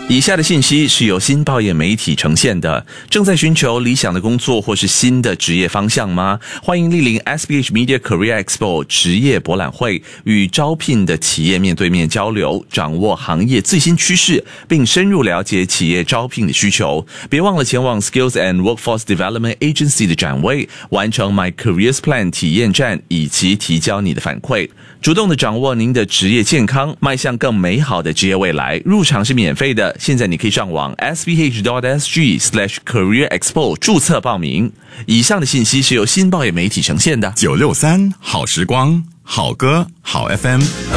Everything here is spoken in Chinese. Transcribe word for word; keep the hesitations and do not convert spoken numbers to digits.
以下的信息是由新报业媒体呈现的。正在寻求理想的工作或是新的职业方向吗？欢迎莅临 S B H Media Career Expo 职业博览会，与招聘的企业面对面交流，掌握行业最新趋势，并深入了解企业招聘的需求。别忘了前往 Skills and Workforce Development Agency 的展位，完成 My Careers Plan 体验站，以及提交你的反馈，主动的掌握您的职业健康，迈向更美好的职业未来。入场是免费的，现在你可以上网 s b h dot s g slash career expo 注册报名。以上的信息是由新报业媒体呈现的。 九六三好时光，好歌好 F M。